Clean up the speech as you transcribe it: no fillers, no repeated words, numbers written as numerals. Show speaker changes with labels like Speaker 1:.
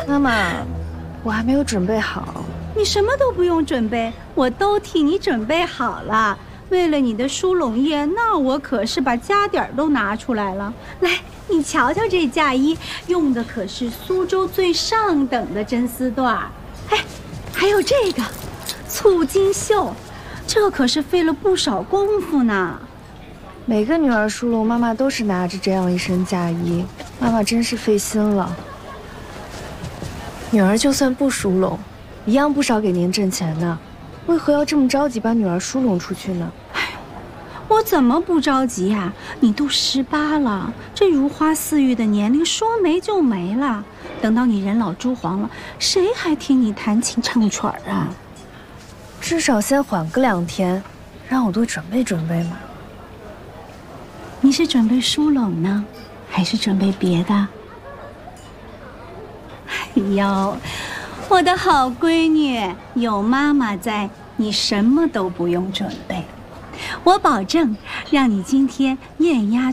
Speaker 1: 妈妈，我还没有准备好。
Speaker 2: 你什么都不用准备，我都替你准备好了。为了你的梳拢液，那我可是把家底儿都拿出来了。来，你瞧瞧这嫁衣，用的可是苏州最上等的真丝缎。哎，还有这个簇金绣，这可是费了不少功夫呢。
Speaker 1: 每个女儿梳拢，妈妈都是拿着这样一身嫁衣，妈妈真是费心了。女儿就算不梳拢，一样不少给您挣钱呢，为何要这么着急把女儿梳拢出去呢？
Speaker 2: 我怎么不着急呀？你都18了，这如花似玉的年龄说没就没了。等到你人老珠黄了，谁还听你弹琴唱曲儿啊？
Speaker 1: 至少先缓个2天，让我多准备准备嘛。
Speaker 2: 你是准备梳拢呢，还是准备别的？哎呦，我的好闺女，有妈妈在，你什么都不用准备。我保证让你今天艳压